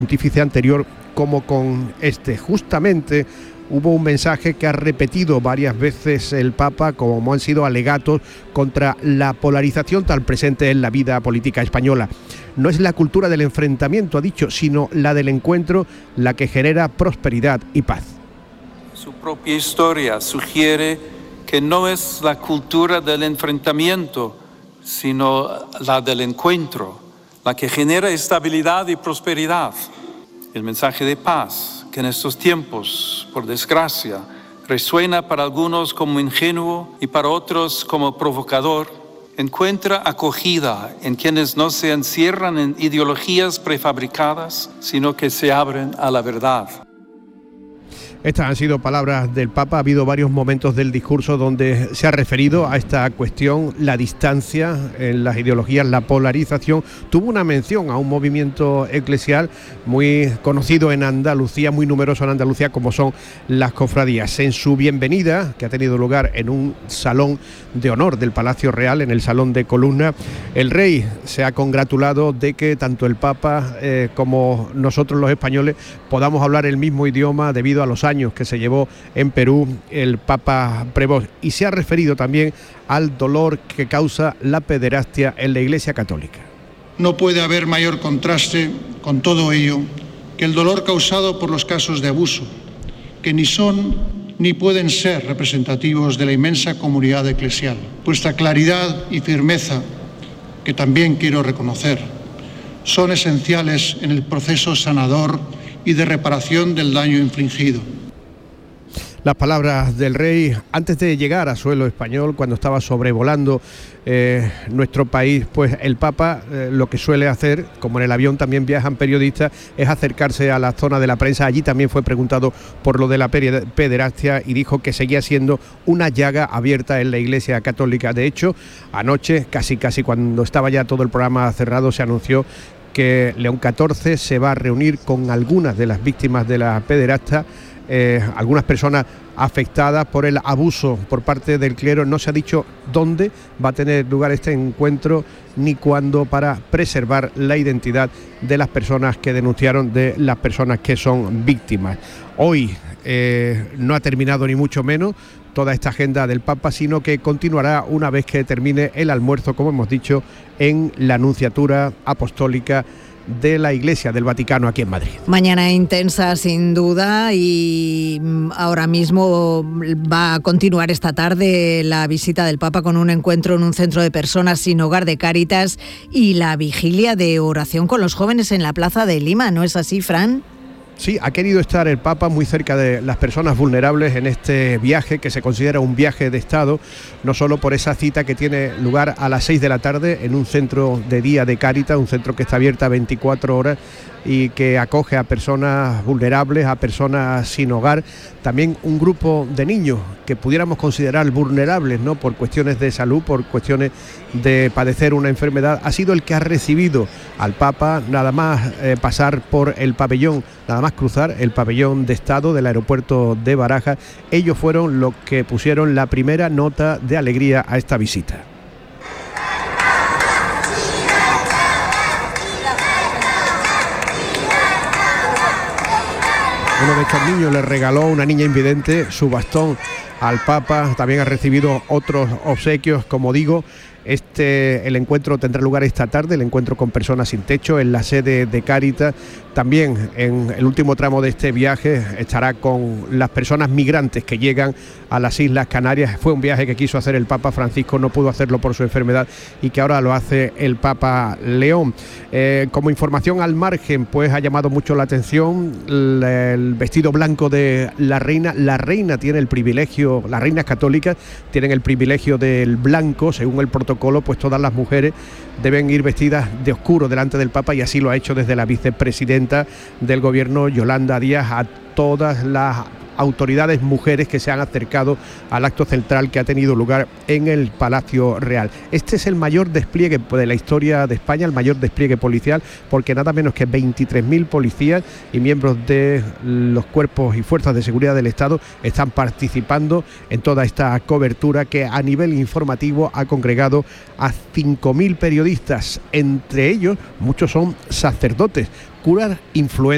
pontífice anterior como con este. Justamente hubo un mensaje que ha repetido varias veces el Papa, como han sido alegatos contra la polarización tan presente en la vida política española. No es la cultura del enfrentamiento, ha dicho, sino la del encuentro la que genera prosperidad y paz. Su propia historia sugiere que no es la cultura del enfrentamiento, sino la del encuentro, la que genera estabilidad y prosperidad. El mensaje de paz, que en estos tiempos, por desgracia, resuena para algunos como ingenuo y para otros como provocador, encuentra acogida en quienes no se encierran en ideologías prefabricadas, sino que se abren a la verdad. Estas han sido palabras del Papa. Ha habido varios momentos del discurso donde se ha referido a esta cuestión, la distancia en las ideologías, la polarización. Tuvo una mención a un movimiento eclesial muy conocido en Andalucía, muy numeroso en Andalucía, como son las cofradías. En su bienvenida, que ha tenido lugar en un salón de honor del Palacio Real, en el Salón de Columna, el rey se ha congratulado de que tanto el Papa como nosotros los españoles podamos hablar el mismo idioma debido a los años que se llevó en Perú el Papa Prevost, y se ha referido también al dolor que causa la pederastia en la Iglesia Católica. No puede haber mayor contraste con todo ello que el dolor causado por los casos de abuso, que ni son ni pueden ser representativos de la inmensa comunidad eclesial. Vuestra claridad y firmeza, que también quiero reconocer, son esenciales en el proceso sanador y de reparación del daño infligido. Las palabras del rey antes de llegar a suelo español, cuando estaba sobrevolando nuestro país, pues el Papa lo que suele hacer, como en el avión también viajan periodistas, es acercarse a la zona de la prensa. Allí también fue preguntado por lo de la pederastia y dijo que seguía siendo una llaga abierta en la Iglesia Católica. De hecho, anoche, casi cuando estaba ya todo el programa cerrado, se anunció que León XIV se va a reunir con algunas de las víctimas de la pederastia, algunas personas afectadas por el abuso por parte del clero. No se ha dicho dónde va a tener lugar este encuentro ni cuándo, para preservar la identidad de las personas que denunciaron, de las personas que son víctimas. Hoy no ha terminado ni mucho menos toda esta agenda del Papa, sino que continuará una vez que termine el almuerzo, como hemos dicho, en la Nunciatura Apostólica de la Iglesia del Vaticano aquí en Madrid. Mañana intensa sin duda, y ahora mismo va a continuar esta tarde la visita del Papa con un encuentro en un centro de personas sin hogar de Cáritas y la vigilia de oración con los jóvenes en la Plaza de Lima. ¿No es así, Fran? Sí, ha querido estar el Papa muy cerca de las personas vulnerables en este viaje, que se considera un viaje de Estado, no solo por esa cita que tiene lugar a las 6 de la tarde en un centro de día de Cáritas, un centro que está abierto 24 horas y que acoge a personas vulnerables, a personas sin hogar, también un grupo de niños que pudiéramos considerar vulnerables, ¿no?, por cuestiones de salud, por cuestiones de padecer una enfermedad. Ha sido el que ha recibido al Papa nada más pasar por el pabellón, nada más cruzar el pabellón de Estado del aeropuerto de Barajas. Ellos fueron los que pusieron la primera nota de alegría a esta visita. Uno de estos niños le regaló a una niña invidente su bastón al Papa. También ha recibido otros obsequios, como digo. El encuentro tendrá lugar esta tarde, el encuentro con personas sin techo en la sede de Cáritas. También en el último tramo de este viaje estará con las personas migrantes que llegan a las Islas Canarias. Fue un viaje que quiso hacer el Papa Francisco, no pudo hacerlo por su enfermedad y que ahora lo hace el Papa León. Como información al margen, pues ha llamado mucho la atención el vestido blanco de la reina. La reina tiene el privilegio, las reinas católicas tienen el privilegio del blanco, según el protocolo, pues todas las mujeres deben ir vestidas de oscuro delante del Papa, y así lo ha hecho desde la vicepresidenta del gobierno, Yolanda Díaz, a todas las autoridades mujeres que se han acercado al acto central que ha tenido lugar en el Palacio Real. Este es el mayor despliegue de la historia de España, el mayor despliegue policial, porque nada menos que 23.000 policías y miembros de los cuerpos y fuerzas de seguridad del Estado están participando en toda esta cobertura, que a nivel informativo ha congregado a 5.000 periodistas. Entre ellos, muchos son sacerdotes, curas, influencers.